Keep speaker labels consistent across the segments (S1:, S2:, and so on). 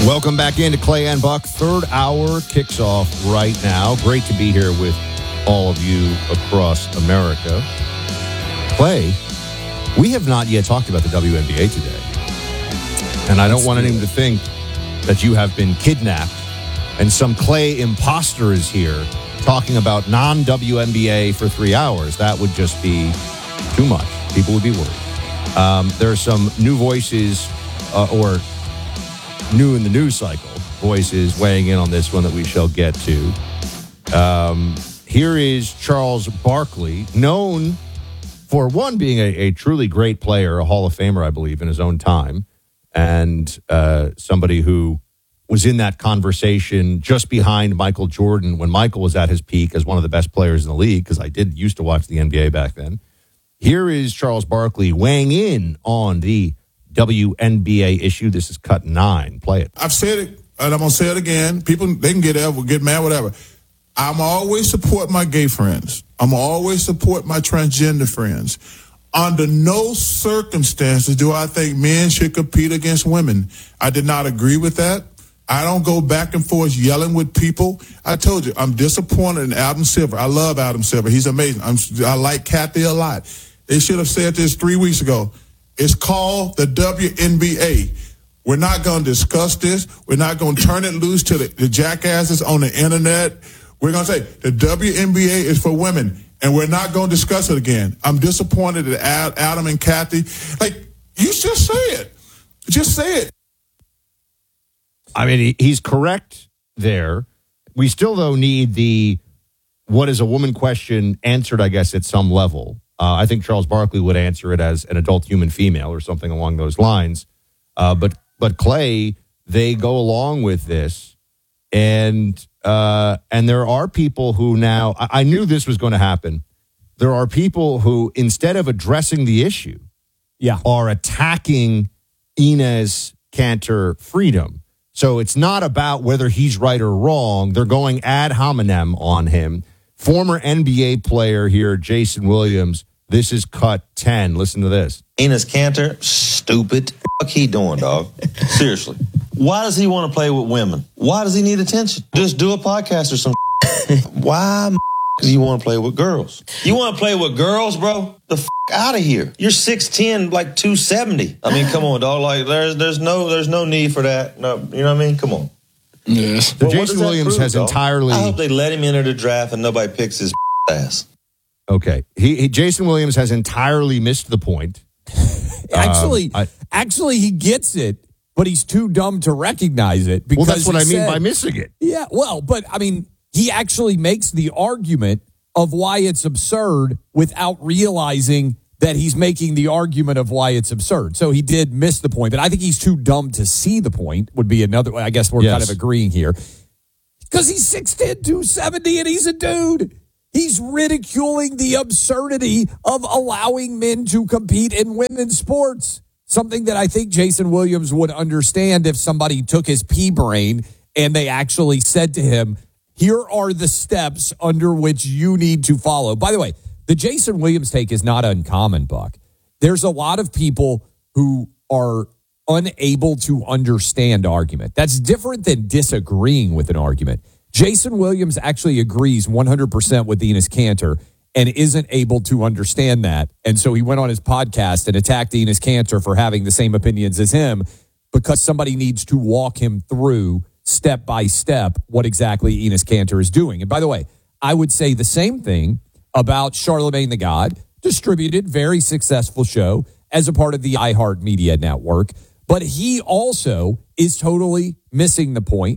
S1: Welcome back into Clay and Buck. Third hour kicks off right now. Great to be here with all of you across America. Clay, we have not yet talked about the WNBA today. And I don't want anyone to think that you have been kidnapped and some Clay imposter is here talking about non-WNBA for 3 hours. That would just be too much. People would be worried. There are some new voices or new in the news cycle voices weighing in on this one that we shall get to. Here is Charles Barkley, known for one being a truly great player, a Hall of Famer, I believe, in his own time, and somebody who was in that conversation just behind Michael Jordan when Michael was at his peak as one of the best players in the league, because I used to watch the NBA back then. Here is Charles Barkley weighing in on the WNBA issue. This is cut 9. Play it.
S2: I've said it, and I'm going to say it again. People, they can get mad, whatever. I'm always support my gay friends. I'm always support my transgender friends. Under no circumstances do I think men should compete against women. I did not agree with that. I don't go back and forth yelling with people. I told you, I'm disappointed in Adam Silver. I love Adam Silver. He's amazing. I like Kathy a lot. They should have said this 3 weeks ago. It's called the WNBA. We're not going to discuss this. We're not going to turn it loose to the jackasses on the internet. We're going to say the WNBA is for women, and we're not going to discuss it again. I'm disappointed at Adam and Kathy. Like, you just say it. Just say it.
S1: I mean, he's correct there. We still, though, need the what is a woman question answered, I guess, at some level. I think Charles Barkley would answer it as an adult human female or something along those lines. But Clay, they go along with this, and there are people who now, I knew this was going to happen. There are people who, instead of addressing the issue, are attacking Enes Kanter freedom. So it's not about whether he's right or wrong. They're going ad hominem on him. Former NBA player here, Jason Williams. This is cut 10. Listen to this.
S3: Enes Kanter, stupid. What he doing, dog? Seriously. Why does he want to play with women? Why does he need attention? Just do a podcast or some Why? Because you want to play with girls. You want to play with girls, bro? The out of here. You're 6'10", like 270. I mean, come on, dog. Like, there's no need for that. No, you know what I mean? Come on.
S4: Yes.
S1: So Jason Williams has entirely.
S3: I hope they let him enter the draft and nobody picks his ass.
S1: Okay. Jason Williams has entirely missed the point.
S5: Actually, he gets it, but he's too dumb to recognize it. Because
S1: that's what I mean by missing it.
S5: Yeah, well, but I mean, he actually makes the argument of why it's absurd without realizing that he's making the argument of why it's absurd. So he did miss the point, but I think he's too dumb to see the point would be another. I guess we're kind of agreeing here. Because he's 6'10", 270, and he's a dude. He's ridiculing the absurdity of allowing men to compete in women's sports. Something that I think Jason Williams would understand if somebody took his pea brain and they actually said to him, here are the steps under which you need to follow. By the way, the Jason Williams take is not uncommon, Buck. There's a lot of people who are unable to understand argument. That's different than disagreeing with an argument. Jason Williams actually agrees 100% with Enes Kanter and isn't able to understand that. And so he went on his podcast and attacked Enes Kanter for having the same opinions as him because somebody needs to walk him through step by step what exactly Enes Kanter is doing. And by the way, I would say the same thing about Charlamagne the God, distributed, very successful show as a part of the iHeartMedia network. But he also is totally missing the point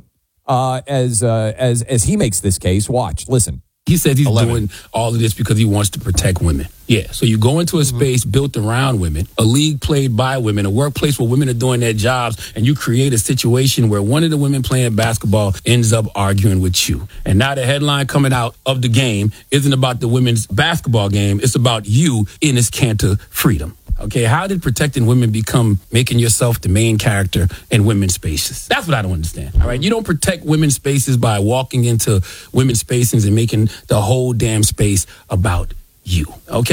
S5: as he makes this case. Watch, listen.
S4: He says he's doing all of this because he wants to protect women. Yeah, so you go into a space built around women, a league played by women, a workplace where women are doing their jobs, and you create a situation where one of the women playing basketball ends up arguing with you. And now the headline coming out of the game isn't about the women's basketball game. It's about you, Enes Kanter, freedom. Okay, how did protecting women become making yourself the main character in women's spaces? That's what I don't understand, all right? You don't protect women's spaces by walking into women's spaces and making the whole damn space about you, okay?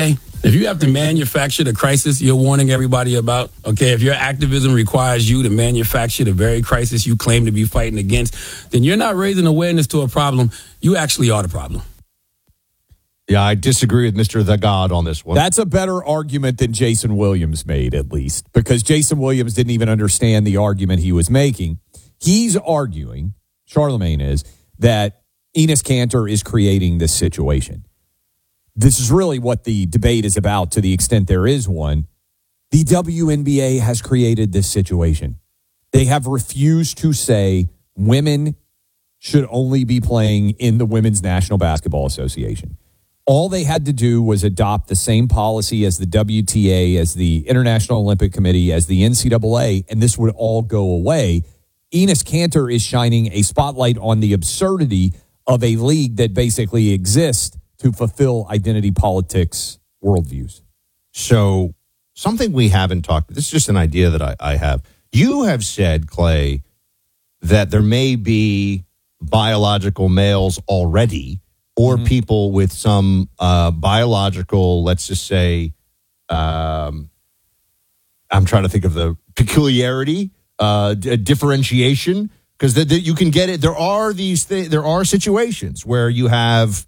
S4: If you have to manufacture the crisis you're warning everybody about, okay, if your activism requires you to manufacture the very crisis you claim to be fighting against, then you're not raising awareness to a problem. You actually are the problem.
S1: Yeah, I disagree with Mr. The God on this one.
S5: That's a better argument than Jason Williams made, at least, because Jason Williams didn't even understand the argument he was making. He's arguing, Charlemagne is, that Enes Kanter is creating this situation. This is really what the debate is about, to the extent there is one. The WNBA has created this situation. They have refused to say women should only be playing in the Women's National Basketball Association. All they had to do was adopt the same policy as the WTA, as the International Olympic Committee, as the NCAA, and this would all go away. Enes Kanter is shining a spotlight on the absurdity of a league that basically exists to fulfill identity politics worldviews.
S1: So something we haven't talked, this is just an idea that I have. You have said, Clay, that there may be biological males already, or people with some biological, let's just say, I'm trying to think of the peculiarity, differentiation, because you can get it. There are there are situations where you have,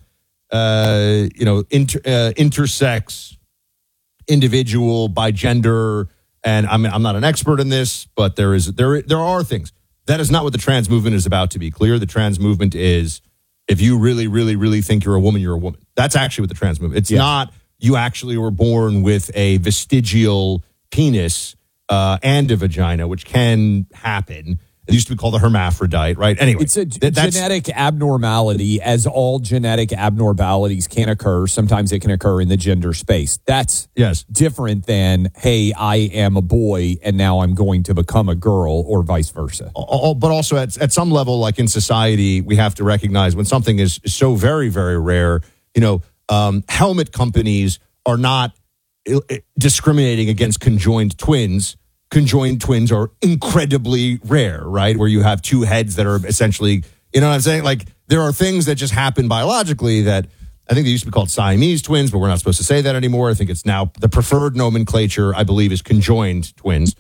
S1: intersex individual by gender, and I'm not an expert in this, but there are things. That is not what the trans movement is about. To be clear, the trans movement is, if you really, really, really think you're a woman, you're a woman. That's actually what the trans movement. It's not you actually were born with a vestigial penis and a vagina, which can happen. It used to be called a hermaphrodite, right? Anyway,
S5: it's a genetic abnormality, as all genetic abnormalities can occur. Sometimes it can occur in the gender space. That's different than, hey, I am a boy and now I'm going to become a girl, or vice versa.
S1: But also at some level, like in society, we have to recognize when something is so very, very rare, helmet companies are not discriminating against conjoined twins. Conjoined twins are incredibly rare, right? Where you have two heads that are essentially, you know what I'm saying? Like, there are things that just happen biologically that I think they used to be called Siamese twins, but we're not supposed to say that anymore. I think it's now the preferred nomenclature, I believe, is conjoined twins.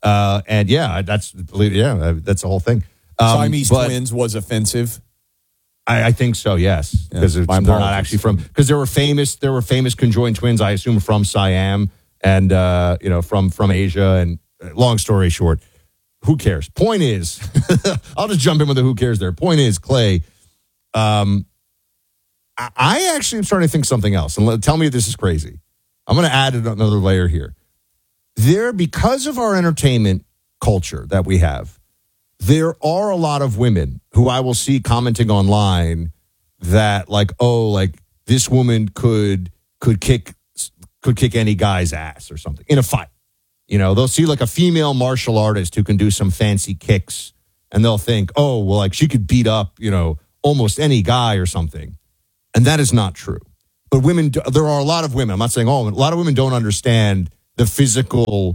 S1: That's the whole thing.
S5: Siamese twins was offensive.
S1: I think so, yes, because they're not actually because there were famous conjoined twins, I assume, from Siam and from Asia. And long story short, who cares? Point is, I'll just jump in with the who cares there. Point is, Clay, I actually am starting to think something else, and tell me if this is crazy. I'm going to add another layer here. Because of our entertainment culture that we have, there are a lot of women who I will see commenting online that this woman could kick any guy's ass or something in a fight. They'll see like a female martial artist who can do some fancy kicks, and they'll think, she could beat up, almost any guy or something. And that is not true. But there are a lot of women, I'm not saying all, a lot of women don't understand the physical,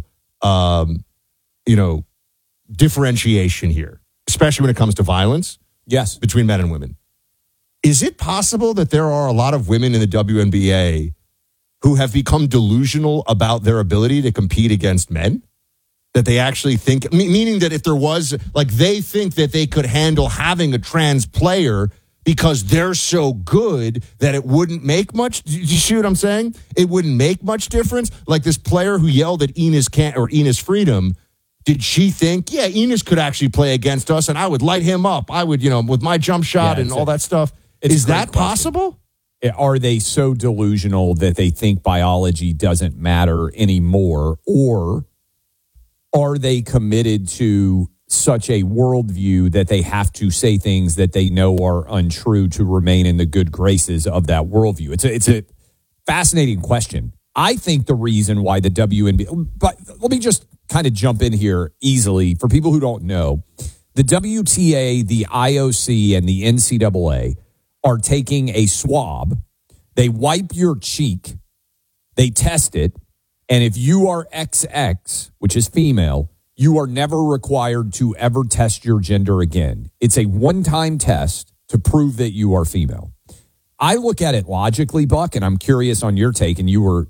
S1: differentiation here, especially when it comes to violence.
S5: Yes.
S1: Between men and women. Is it possible that there are a lot of women in the WNBA who have become delusional about their ability to compete against men? That they actually think, meaning that if there was, they think that they could handle having a trans player because they're so good that it wouldn't make much. Do you see what I'm saying? It wouldn't make much difference. Like this player who yelled at Enes Freedom, did she think, Enes could actually play against us and I would light him up? I would, with my jump shot and all that stuff. Is that possible?
S5: Are they so delusional that they think biology doesn't matter anymore? Or are they committed to such a worldview that they have to say things that they know are untrue to remain in the good graces of that worldview? It's a fascinating question. I think the reason why the WNBA, but let me just kind of jump in here easily for people who don't know, the WTA, the IOC, and the NCAA are taking a swab. They wipe your cheek, they test it, and if you are XX, which is female, you are never required to ever test your gender again. It's a one-time test to prove that you are female. I look at it logically, Buck, and I'm curious on your take, and you were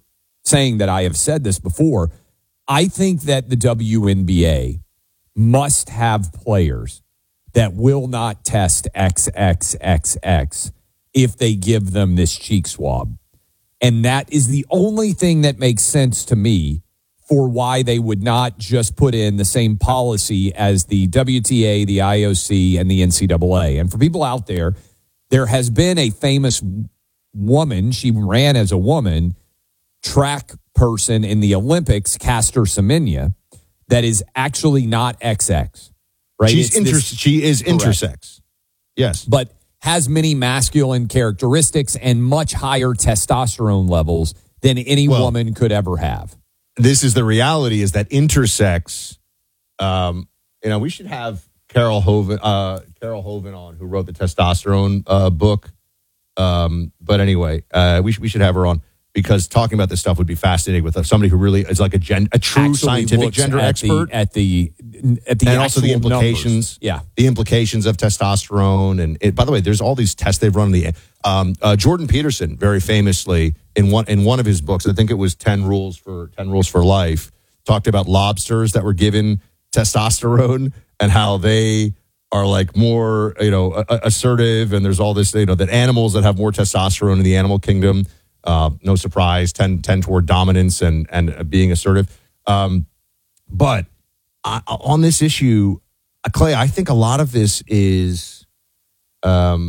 S5: saying that I have said this before. I think that the WNBA must have players that will not test XXXX if they give them this cheek swab. And that is the only thing that makes sense to me for why they would not just put in the same policy as the WTA, the IOC, and the NCAA. And for people out there, there has been a famous woman, she ran as a woman, track person in the Olympics, Caster Semenya, that is actually not XX, right?
S1: She is intersex. Yes.
S5: But has many masculine characteristics and much higher testosterone levels than any woman could ever have.
S1: This is the reality, is that intersex, we should have Carol Hoven on, who wrote the testosterone book. But anyway, we should have her on, because talking about this stuff would be fascinating with somebody who really is like a true scientific gender expert
S5: at the
S1: and also the implications,
S5: numbers.
S1: the implications of testosterone. And by the way, there's all these tests they've run. Jordan Peterson, very famously in one of his books, I think it was 10 Rules for Life, talked about lobsters that were given testosterone and how they are like more, assertive. And there's all this, that animals that have more testosterone in the animal kingdom, no surprise, tend toward dominance and being assertive. But on this issue, Clay, I think a lot of this is, I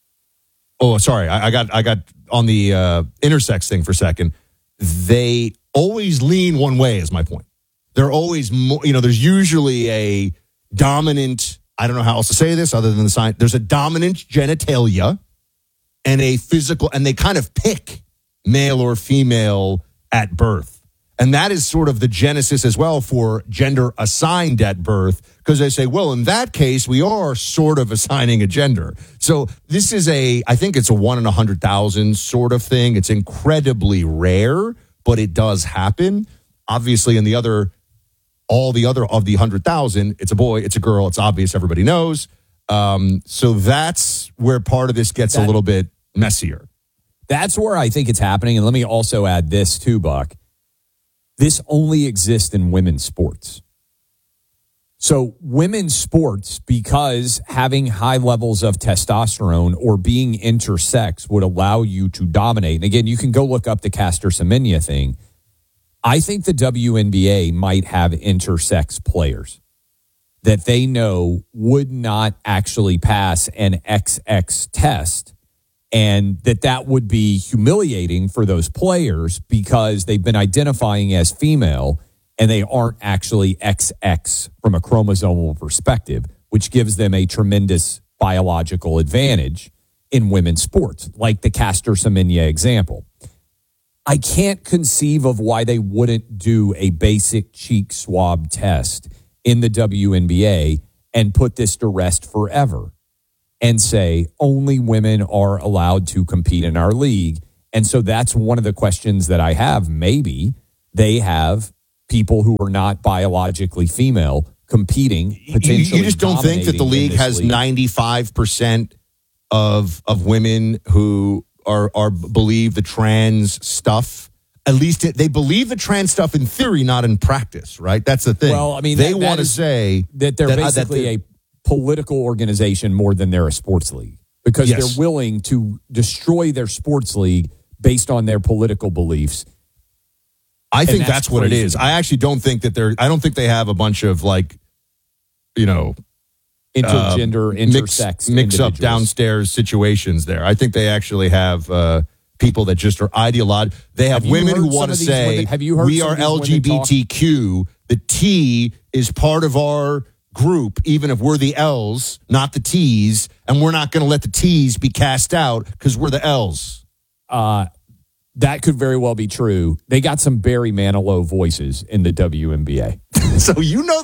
S1: got on the intersex thing for a second. They always lean one way, is my point. They're always more, there's usually a dominant, I don't know how else to say this other than the science. There's a dominant genitalia and a physical, and they kind of pick male or female at birth. And that is sort of the genesis as well for gender assigned at birth, because they say, well, in that case, we are sort of assigning a gender. So this is I think it's a 1 in 100,000 sort of thing. It's incredibly rare, but it does happen. Obviously, in all the other of the 100,000, it's a boy, it's a girl, it's obvious, everybody knows. So that's where part of this gets a little bit messier.
S5: That's where I think it's happening. And let me also add this too, Buck. This only exists in women's sports. So women's sports, because having high levels of testosterone or being intersex would allow you to dominate. And again, you can go look up the Caster Semenya thing. I think the WNBA might have intersex players that they know would not actually pass an XX test, and that would be humiliating for those players because they've been identifying as female and they aren't actually XX from a chromosomal perspective, which gives them a tremendous biological advantage in women's sports, like the Caster Semenya example. I can't conceive of why they wouldn't do a basic cheek swab test in the WNBA and put this to rest forever and say only women are allowed to compete in our league. And so that's one of the questions that I have. Maybe they have people who are not biologically female competing, potentially.
S1: You just don't think that the league has 95% of women who are believe the trans stuff. At least they believe the trans stuff in theory, not in practice, right? That's the thing.
S5: Well, I mean,
S1: they want to say
S5: that they're basically a political organization more than they're a sports league, because they're willing to destroy their sports league based on their political beliefs.
S1: I think that's what it is. I actually don't think that I don't think they have a bunch of intergender,
S5: intersex
S1: mix up downstairs situations there. I think they actually have people that just are ideological. They have women who want to say, we are LGBTQ. The T is part of our group, even if we're the L's, not the T's, and we're not going to let the T's be cast out because we're the L's.
S5: That could very well be true. They got some Barry Manilow voices in the WNBA.
S1: So you know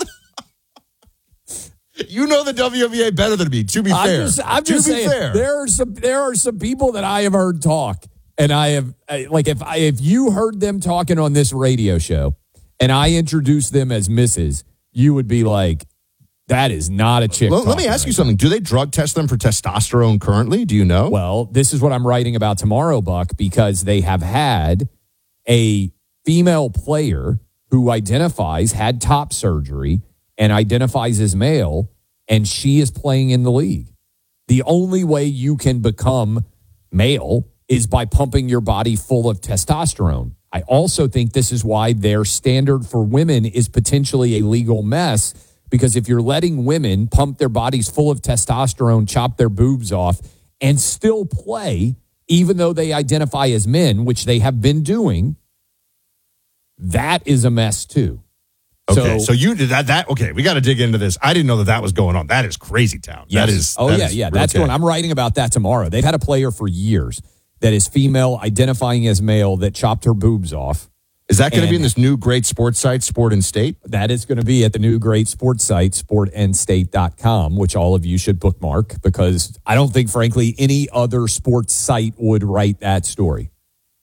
S1: the WNBA better than me, to be fair.
S5: I'm just saying, there are some people that I have heard talk, and if you heard them talking on this radio show and I introduced them as Mrs., you would be like, that is not a chick.
S1: Let me ask you something. Do they drug test them for testosterone currently? Do you know?
S5: Well, this is what I'm writing about tomorrow, Buck, because they have had a female player who identifies, had top surgery, and identifies as male, and she is playing in the league. The only way you can become male is by pumping your body full of testosterone. I also think this is why their standard for women is potentially a legal mess, because if you're letting women pump their bodies full of testosterone, chop their boobs off, and still play, even though they identify as men, which they have been doing, that is a mess too.
S1: Okay, so you did that. Okay, we got to dig into this. I didn't know that was going on. That is crazy town.
S5: Yes.
S1: That is
S5: That's going. I'm writing about that tomorrow. They've had a player for years that is female, identifying as male, that chopped her boobs off.
S1: Is that going to be in this new great sports site, Sport and State?
S5: That is going to be at the new great sports site, sportandstate.com, which all of you should bookmark, because I don't think, frankly, any other sports site would write that story.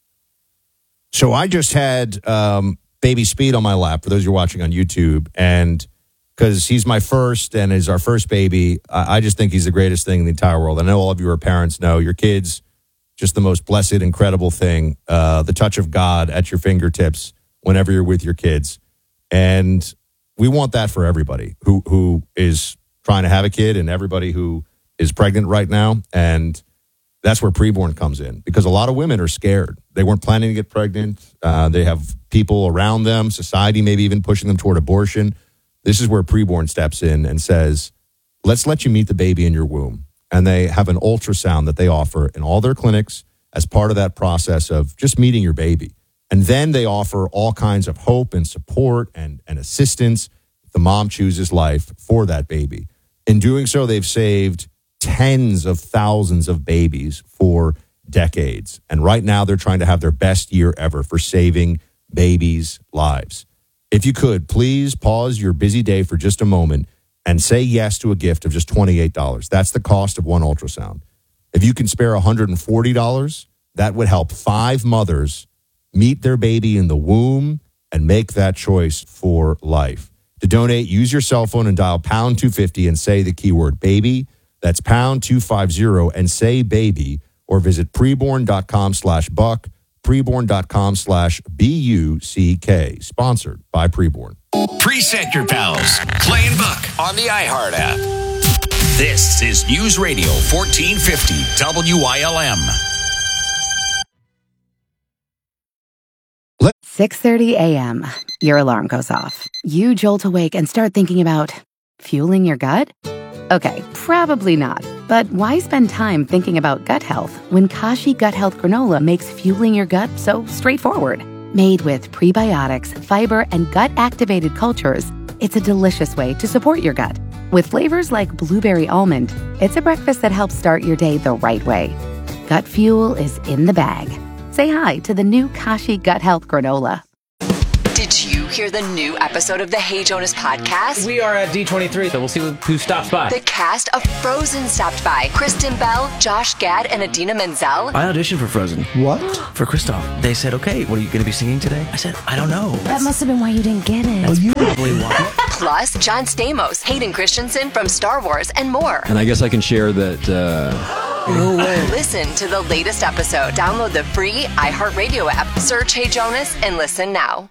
S1: So I just had baby Speed on my lap, for those you're watching on YouTube, and because he's my first and is our first baby, I just think he's the greatest thing in the entire world. I know all of you are parents, know your kids, just the most blessed, incredible thing, the touch of God at your fingertips whenever you're with your kids. And we want that for everybody who is trying to have a kid and everybody who is pregnant right now. And that's where preborn comes in, because a lot of women are scared. They weren't planning to get pregnant. They have people around them, society maybe even pushing them toward abortion. This is where preborn steps in and says, let's let you meet the baby in your womb. And they have an ultrasound that they offer in all their clinics as part of that process of just meeting your baby. And then they offer all kinds of hope and support and assistance if the mom chooses life for that baby. In doing so, they've saved tens of thousands of babies for decades. And right now, they're trying to have their best year ever for saving babies' lives. If you could, please pause your busy day for just a moment and say yes to a gift of just $28. That's the cost of one ultrasound. If you can spare $140, that would help 5 mothers meet their baby in the womb and make that choice for life. To donate, use your cell phone and dial pound 250 and say the keyword baby. That's pound 250 and say baby, or visit preborn.com/buck, preborn.com/BUCK. Sponsored by Preborn.
S6: Preset your pals. Clay and Buck on the iHeart app. This is News Radio 1450 WILM.
S7: 6:30 a.m. Your alarm goes off. You jolt awake and start thinking about fueling your gut? Okay, probably not. But why spend time thinking about gut health when Kashi Gut Health Granola makes fueling your gut so straightforward? Made with prebiotics, fiber, and gut-activated cultures, it's a delicious way to support your gut. With flavors like blueberry almond, it's a breakfast that helps start your day the right way. Gut fuel is in the bag. Say hi to the new Kashi Gut Health Granola.
S8: Did you hear the new episode of the Hey Jonas podcast?
S9: We are at D23, so we'll see who stops by.
S8: The cast of Frozen stopped by. Kristen Bell, Josh Gad, and Adina Menzel.
S9: I auditioned for Frozen.
S10: What?
S9: For Kristoff. They said, okay, what are you going to be singing today? I said, I don't know.
S11: That must have been why you didn't get it.
S9: That's probably why.
S8: Plus, John Stamos, Hayden Christensen from Star Wars, and more.
S10: And I guess I can share that...
S9: No way.
S8: Listen to the latest episode. Download the free iHeartRadio app. Search Hey Jonas and listen now.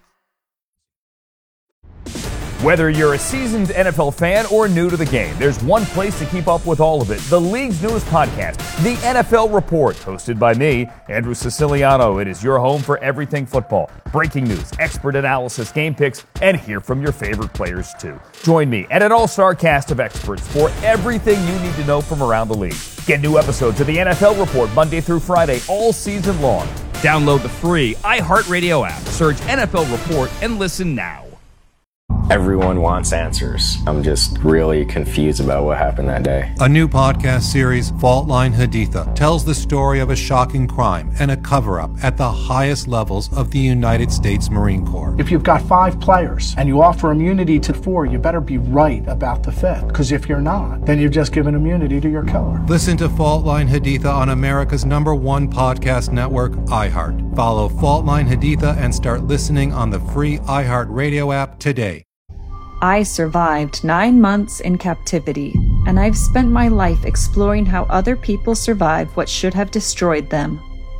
S12: Whether you're a seasoned NFL fan or new to the game, there's one place to keep up with all of it. The league's newest podcast, The NFL Report, hosted by me, Andrew Siciliano. It is your home for everything football. Breaking news, expert analysis, game picks, and hear from your favorite players too. Join me and an all-star cast of experts for everything you need to know from around the league. Get new episodes of The NFL Report Monday through Friday all season long. Download the free iHeartRadio app. Search NFL Report and listen now.
S13: Everyone wants answers. I'm just really confused about what happened that day.
S14: A new podcast series, Fault Line Haditha, tells the story of a shocking crime and a cover-up at the highest levels of the United States Marine Corps.
S15: If you've got 5 players and you offer immunity to 4, you better be right about the 5th. Because if you're not, then you've just given immunity to your killer.
S14: Listen to Fault Line Haditha on America's #1 podcast network, iHeart. Follow Fault Line Haditha and start listening on the free iHeart Radio app today.
S16: I survived 9 months in captivity, and I've spent my life exploring how other people survive what should have destroyed them.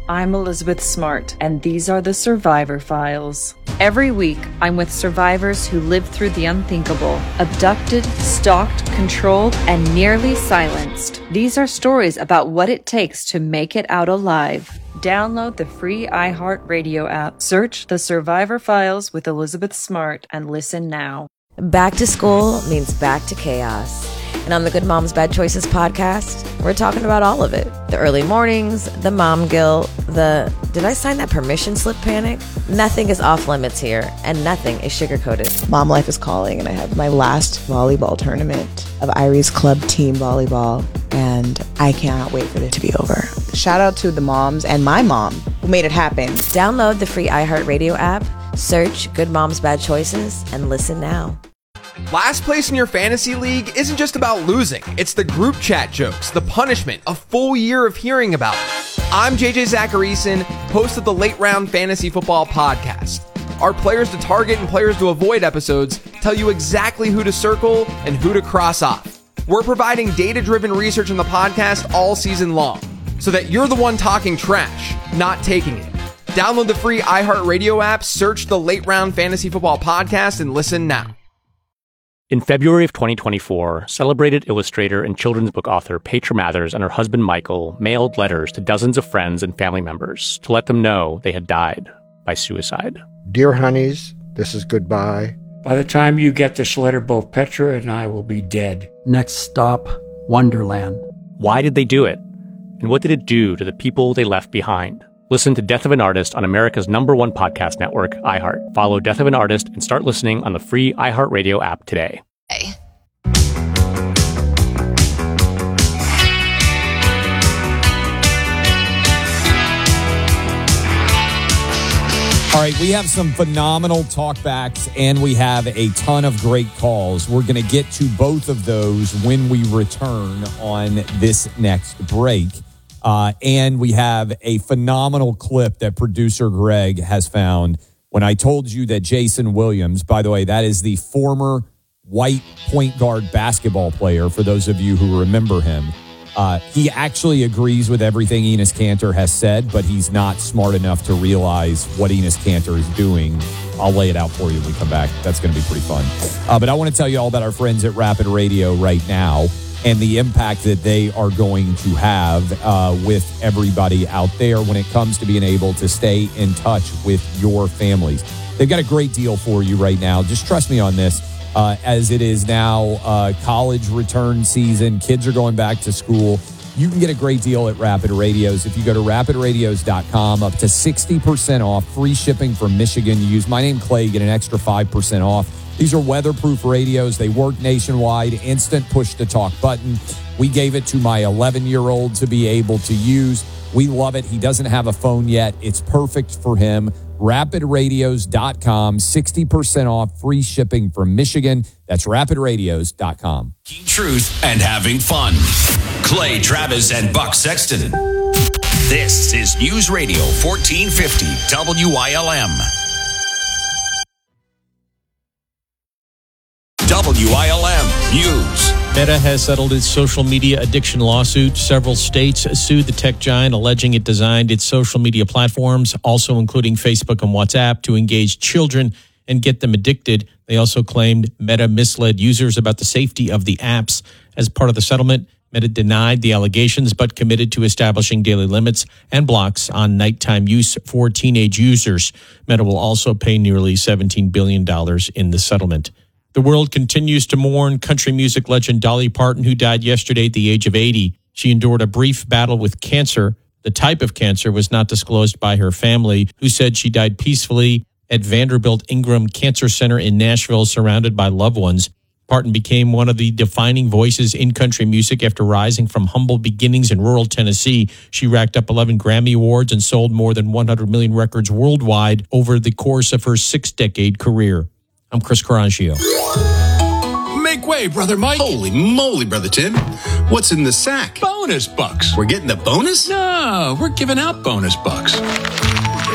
S16: I'm Elizabeth Smart, and these are the Survivor Files. Every week, I'm with survivors who lived through the unthinkable, abducted, stalked, controlled, and nearly silenced. These are stories about what it takes to make it out alive. Download the free iHeartRadio app. Search The Survivor Files with Elizabeth Smart and listen now.
S10: Back to school means back to chaos. And on the Good Moms Bad Choices podcast, we're talking about all of it. The early mornings, the mom guilt, the did I sign that permission slip panic? Nothing is off limits here, and nothing is sugar-coated.
S11: Mom life is calling, and I have my last volleyball tournament of Irie's Club Team Volleyball, and I cannot wait for it to be over. Shout out to the moms and my mom who made it happen.
S10: Download the free iHeartRadio app, search Good Moms Bad Choices, and listen now.
S17: Last place in your fantasy league isn't just about losing. It's the group chat jokes, the punishment, a full year of hearing about it. I'm JJ Zacharyson, host of the Late Round Fantasy Football Podcast. Our players to target and players to avoid episodes tell you exactly who to circle and who to cross off. We're providing data-driven research in the podcast all season long, so that you're the one talking trash, not taking it. Download the free iHeartRadio app, search the Late Round Fantasy Football Podcast, and listen now.
S18: In February of 2024, celebrated illustrator and children's book author Petra Mathers and her husband Michael mailed letters to dozens of friends and family members to let them know they had died by suicide.
S19: Dear honeys, this is goodbye.
S20: By the time you get this letter, both Petra and I will be dead.
S21: Next stop, Wonderland.
S18: Why did they do it? And what did it do to the people they left behind? Listen to Death of an Artist on America's #1 podcast network, iHeart. Follow Death of an Artist and start listening on the free iHeartRadio app today.
S5: All right, we have some phenomenal talkbacks, and we have a ton of great calls. We're going to get to both of those when we return on this next break. And we have a phenomenal clip that producer Greg has found when I told you that Jason Williams, by the way, that is the former white point guard basketball player, for those of you who remember him. He actually agrees with everything Enes Kanter has said, but he's not smart enough to realize what Enes Kanter is doing. I'll lay it out for you when we come back. That's going to be pretty fun. But I want to tell you all about our friends at Rapid Radio right now and the impact that they are going to have with everybody out there when it comes to being able to stay in touch with your families. They've got a great deal for you right now. Just trust me on this. As it is now college return season, kids are going back to school. You can get a great deal at Rapid Radios. If you go to rapidradios.com, up to 60% off, free shipping from Michigan. You use my name, Clay, you get an extra 5% off. These are weatherproof radios. They work nationwide, instant push-to-talk button. We gave it to my 11-year-old to be able to use. We love it. He doesn't have a phone yet. It's perfect for him. rapidradios.com, 60% off, free shipping from Michigan. That's rapidradios.com.
S6: Truth and having fun. Clay Travis and Buck Sexton. This is News Radio 1450 WILM. WILM News.
S22: Meta has settled its social media addiction lawsuit. Several states sued the tech giant, alleging it designed its social media platforms, also including Facebook and WhatsApp, to engage children and get them addicted. They also claimed Meta misled users about the safety of the apps. As part of the settlement, Meta denied the allegations, but committed to establishing daily limits and blocks on nighttime use for teenage users. Meta will also pay nearly $17 billion in the settlement. The world continues to mourn country music legend Dolly Parton, who died yesterday at the age of 80. She endured a brief battle with cancer. The type of cancer was not disclosed by her family, who said she died peacefully at Vanderbilt Ingram Cancer Center in Nashville, surrounded by loved ones. Parton became one of the defining voices in country music after rising from humble beginnings in rural Tennessee. She racked up 11 Grammy Awards and sold more than 100 million records worldwide over the course of her 6-decade career. I'm Chris Carangio.
S23: Make way, Brother Mike. Holy moly, Brother Tim. What's in the sack? Bonus bucks. We're getting the bonus? No, we're giving out bonus bucks.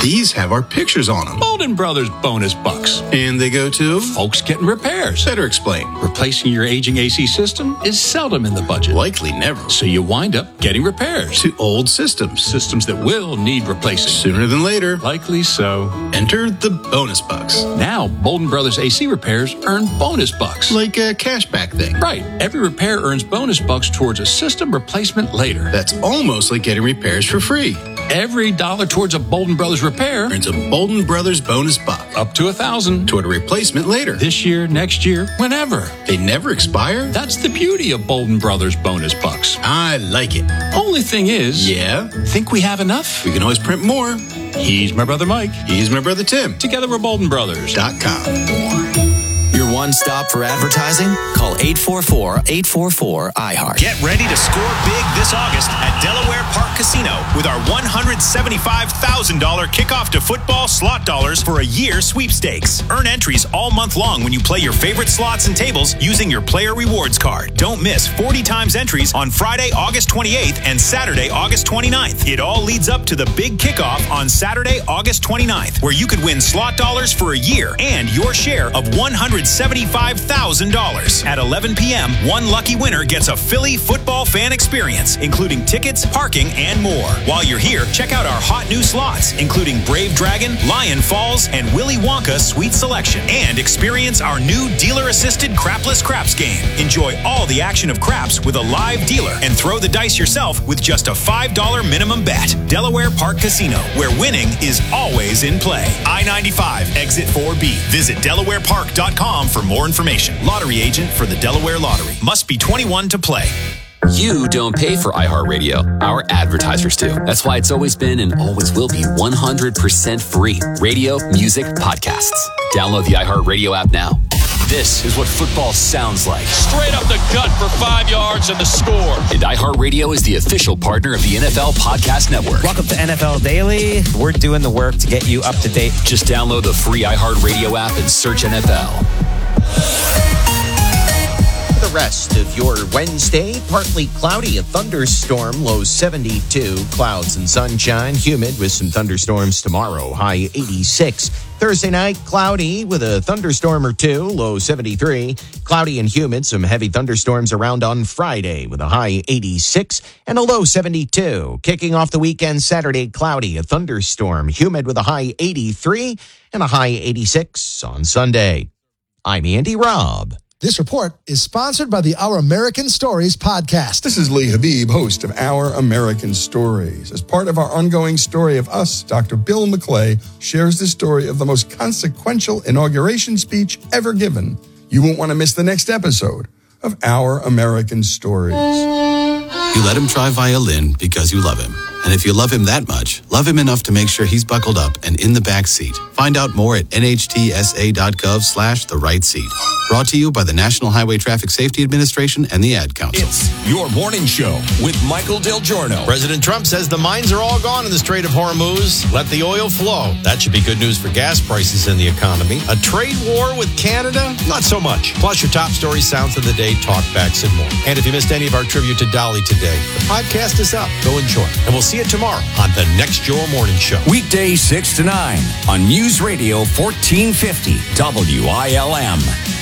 S23: These have our pictures on them. Bolden Brothers bonus bucks. And they go to folks getting repairs. Better explain. Replacing your aging AC system is seldom in the budget. Likely never. So you wind up getting repairs. To old systems. Systems that will need replacing. Sooner than later. Likely so. Enter the bonus bucks. Now, Bolden Brothers AC repairs earn bonus bucks. Like a cashback thing. Right. Every repair earns bonus bucks towards a system replacement later. That's almost like getting repairs for free. Every $1 towards a Bolden Brothers repair earns a Bolden Brothers bonus buck. Up to $1,000 toward a replacement later. This year, next year, whenever. They never expire? That's the beauty of Bolden Brothers bonus bucks. I like it. Only thing is... Yeah? Think we have enough? We can always print more. He's my brother Mike. He's my brother Tim. Together we're BoldenBrothers.com.
S2: Your one stop for advertising? Call 844-844-iHeart.
S3: Get ready to score big this August at Delaware Park Casino with our $175,000 kickoff to football slot dollars for a year sweepstakes. Earn entries all month long when you play your favorite slots and tables using your player rewards card. Don't miss 40 times entries on Friday, August 28th and Saturday, August 29th. It all leads up to the big kickoff on Saturday, August 29th, where you could win slot dollars for a year and your share of $175,000. At 11 p.m., one lucky winner gets a Philly football fan experience, including tickets, parking, and more. While you're here, check out our hot new slots, including Brave Dragon, Lion Falls, and Willy Wonka Sweet Selection. And experience our new dealer-assisted Crapless Craps game. Enjoy all the action of craps with a live dealer and throw the dice yourself with just a $5 minimum bet. Delaware Park Casino, where winning is always in play. I-95, Exit 4B. Visit DelawarePark.com for more information. Lottery agent for the Delaware Lottery. Must be 21 to play.
S4: You don't pay for iHeartRadio. Our advertisers do. That's why it's always been and always will be 100% free. Radio, music, podcasts. Download the iHeartRadio app now. This is what football sounds like.
S24: Straight up the gut for 5 yards and the score.
S4: And iHeartRadio is the official partner of the NFL Podcast Network.
S25: Welcome to NFL Daily. We're doing the work to get you up to date.
S4: Just download the free iHeartRadio app and search NFL.
S26: The rest of your Wednesday, partly cloudy, a thunderstorm, low 72, clouds and sunshine, humid with some thunderstorms tomorrow, high 86. Thursday night, cloudy with a thunderstorm or two, low 73, cloudy and humid, some heavy thunderstorms around on Friday with a high 86 and a low 72. Kicking off the weekend, Saturday, cloudy, a thunderstorm, humid with a high 83 and a high 86 on Sunday. I'm Andy Robb.
S27: This report is sponsored by the Our American Stories podcast.
S28: This is Lee Habib, host of Our American Stories. As part of our ongoing story of us, Dr. Bill McClay shares the story of the most consequential inauguration speech ever given. You won't want to miss the next episode of Our American Stories.
S29: You let him try violin because you love him. And if you love him that much, love him enough to make sure he's buckled up and in the back seat. Find out more at nhtsa.gov/the right seat. Brought to you by the National Highway Traffic Safety Administration and the Ad Council.
S6: It's your morning show with Michael Del Giorno.
S30: President Trump says the mines are all gone in the Strait of Hormuz. Let the oil flow. That should be good news for gas prices and the economy. A trade war with Canada? Not so much. Plus your top stories, sounds of the day, talkbacks, and more. And if you missed any of our tribute to Dolly today, the podcast is up. Go enjoy. And we'll see you tomorrow on the Next Your Morning Show.
S6: Weekdays 6 to 9 on News Radio 1450 WILM.